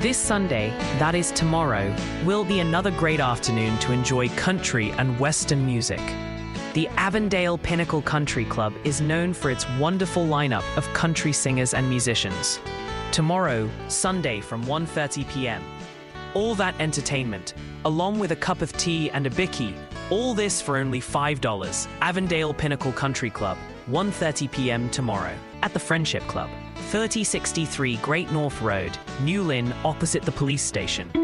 This Sunday, that is tomorrow, will be another great afternoon to enjoy country and western music. The Avondale Pinnacle Country Club is known for its wonderful lineup of country singers and musicians. Tomorrow, Sunday from 1:30 p.m. All that entertainment, along with a cup of tea and a bicky, all this for only $5. Avondale Pinnacle Country Club, 1:30 p.m. tomorrow, at the Friendship Club, 3063 Great North Road, New Lynn, opposite the police station.